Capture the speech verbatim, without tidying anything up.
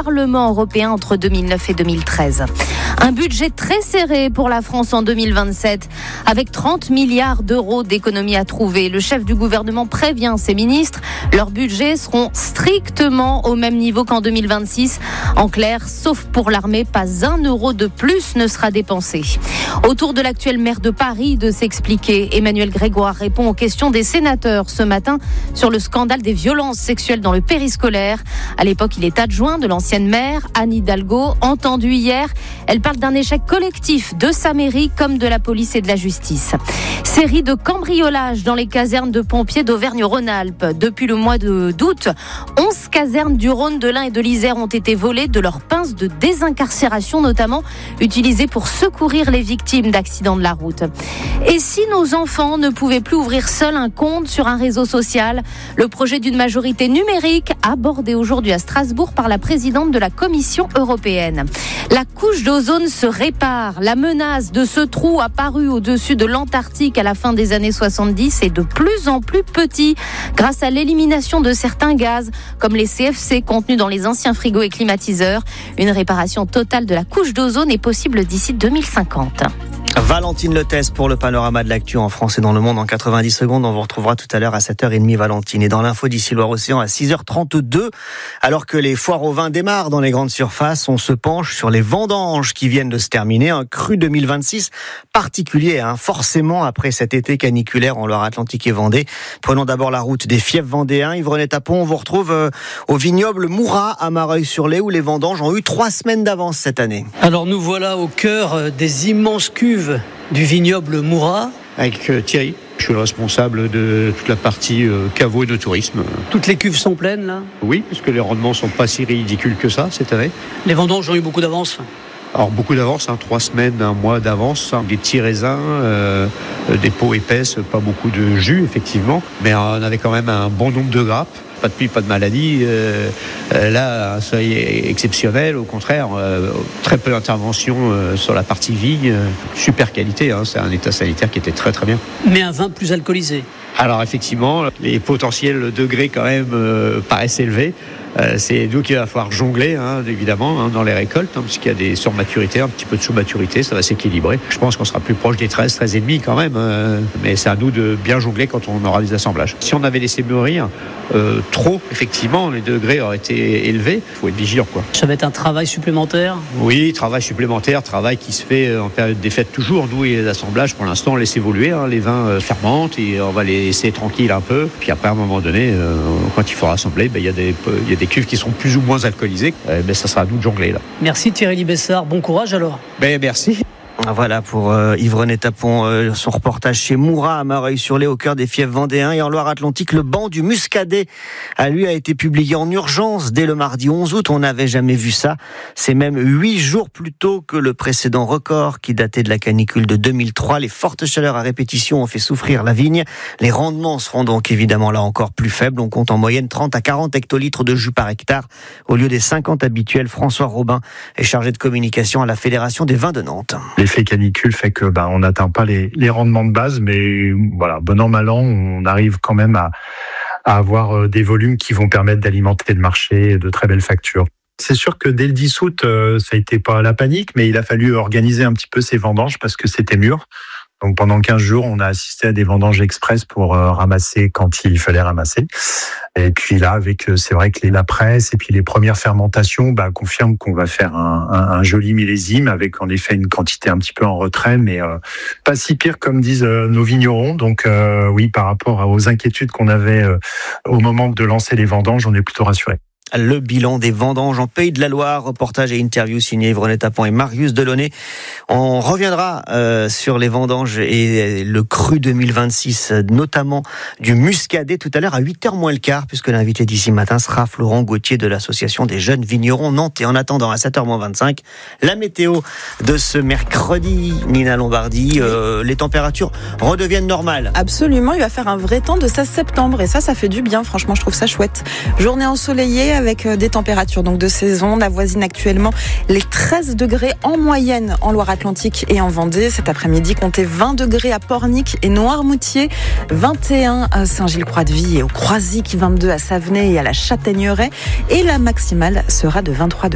Parlement européen entre deux mille neuf et deux mille treize. Un budget très serré pour la France en deux mille vingt-sept, avec trente milliards d'euros d'économies à trouver. Le chef du gouvernement prévient ses ministres, leurs budgets seront strictement au même niveau qu'en deux mille vingt-six. En clair, sauf pour l'armée, pas un euro de plus ne sera dépensé. Autour de l'actuel maire de Paris de s'expliquer, Emmanuel Grégoire répond aux questions des sénateurs ce matin sur le scandale des violences sexuelles dans le périscolaire. À l'époque, il est adjoint de l'ancienne maire, Anne Hidalgo, entendue hier. Elle parle d'un échec collectif de sa mairie comme de la police et de la justice. Série de cambriolages dans les casernes de pompiers d'Auvergne-Rhône-Alpes. Depuis le mois d'août, onze casernes du Rhône, de l'Ain et de l'Isère ont été volées de leurs pinces de désincarcération, notamment utilisées pour secourir les victimes d'accidents de la route. Et si nos enfants ne pouvaient plus ouvrir seuls un compte sur un réseau social, le projet d'une majorité numérique abordé aujourd'hui à Strasbourg par la présidente de la Commission européenne. La couche d'ozone se répare. La menace de ce trou apparu au-dessus de l'Antarctique à la fin des années soixante-dix est de plus en plus petit grâce à l'élimination de certains gaz comme les C F C contenus dans les anciens frigos et climatiseurs. Une réparation totale de la couche d'ozone est possible d'ici deux mille cinquante. Valentine Letès pour le panorama de l'actu en France et dans le monde en quatre-vingt-dix secondes. On vous retrouvera tout à l'heure à sept heures trente Valentine. Et dans l'info d'ici Loire-Océan à six heures trente-deux, alors que les foires au vin démarrent dans les grandes surfaces, on se penche sur les vendanges qui viennent de se terminer. Un cru deux mille vingt-six particulier, hein, forcément après cet été caniculaire en Loire-Atlantique et Vendée. Prenons d'abord la route des fiefs vendéens. Yves-René Tapon, on vous retrouve euh, au vignoble Mourat à Mareuil-sur-Lay où les vendanges ont eu trois semaines d'avance cette année. Alors nous voilà au cœur des immenses cuves du vignoble Mourat. Avec euh, Thierry, je suis le responsable de toute la partie euh, caveau et de tourisme. Toutes les cuves sont pleines là ? Oui, puisque les rendements ne sont pas si ridicules que ça cette année. Les vendanges ont eu beaucoup d'avance ? Alors beaucoup d'avance, hein, trois semaines, un mois d'avance, hein, des petits raisins, euh, des peaux épaisses, pas beaucoup de jus effectivement, mais on avait quand même un bon nombre de grappes. Pas de pluie, pas de maladie. Euh, là, un soleil exceptionnel. Au contraire, euh, très peu d'intervention euh, sur la partie vigne. Euh, super qualité. Hein, c'est un état sanitaire qui était très très bien. Mais un vin plus alcoolisé. Alors effectivement, les potentiels degrés quand même euh, paraissent élevés. Euh, c'est nous qui va falloir jongler, hein, évidemment, hein, dans les récoltes, hein, puisqu'il y a des surmaturités, un petit peu de sous-maturité, ça va s'équilibrer. Je pense qu'on sera plus proche des treize, treize virgule cinq quand même, euh, mais c'est à nous de bien jongler quand on aura des assemblages. Si on avait laissé mûrir euh, trop, effectivement, les degrés auraient été élevés. Il faut être vigilant, quoi. Ça va être un travail supplémentaire ? Oui, travail supplémentaire, travail qui se fait en période des fêtes toujours. Nous et les assemblages, pour l'instant, on laisse évoluer. Hein, les vins euh, fermentent et on va les laisser tranquilles un peu. Puis après, à un moment donné, euh, quand il faut rassembler, ben, il y a des, il y a des cuves qui sont plus ou moins alcoolisées. Euh, ben, ça sera à nous de jongler, là. Merci Thierry Libessard. Bon courage alors. Ben, merci. Voilà pour euh, Yves-René Tapon, euh, son reportage chez Mourat à Mareuil-sur-Lay au cœur des fiefs vendéens. Et en Loire-Atlantique, le banc du Muscadet a lui a été publié en urgence dès le mardi onze août. On n'avait jamais vu ça. C'est même huit jours plus tôt que le précédent record qui datait de la canicule de deux mille trois. Les fortes chaleurs à répétition ont fait souffrir la vigne. Les rendements seront donc évidemment là encore plus faibles. On compte en moyenne trente à quarante hectolitres de jus par hectare au lieu des cinquante habituels. François Robin est chargé de communication à la Fédération des vins de Nantes. L'effet canicule fait que bah, on n'atteint pas les, les rendements de base, mais voilà, bon an mal an, on arrive quand même à, à avoir des volumes qui vont permettre d'alimenter le marché de très belles factures. C'est sûr que dès le dix août, ça a été pas la panique, mais il a fallu organiser un petit peu ces vendanges parce que c'était mûr. Donc pendant quinze jours, on a assisté à des vendanges express pour euh, ramasser quand il fallait ramasser. Et puis là, avec euh, c'est vrai que les, la presse et puis les premières fermentations bah, confirment qu'on va faire un, un, un joli millésime avec en effet une quantité un petit peu en retrait, mais euh, pas si pire comme disent euh, nos vignerons. Donc euh, oui, par rapport aux inquiétudes qu'on avait euh, au moment de lancer les vendanges, on est plutôt rassurés. Le bilan des vendanges en Pays de la Loire, reportage et interview signé Yves-René Tapon et Marius Delaunay. On reviendra euh, sur les vendanges et le cru deux mille vingt-six, notamment du Muscadet tout à l'heure à huit heures moins le quart, puisque l'invité d'ici matin sera Florent Gauthier de l'Association des jeunes vignerons nantais. En attendant, à sept heures moins vingt-cinq, la météo de ce mercredi, Nina Lombardi, euh, les températures redeviennent normales. Absolument, il va faire un vrai temps de seize septembre et ça, ça fait du bien, franchement, je trouve ça chouette. Journée ensoleillée avec des températures donc de saison. On avoisine actuellement les treize degrés en moyenne en Loire-Atlantique et en Vendée. Cet après-midi, comptez vingt degrés à Pornic et Noirmoutier, vingt et un à Saint-Gilles-Croix-de-Vie et au Croisic, vingt-deux à Savenay et à la Châtaigneraie. Et la maximale sera de vingt-trois degrés.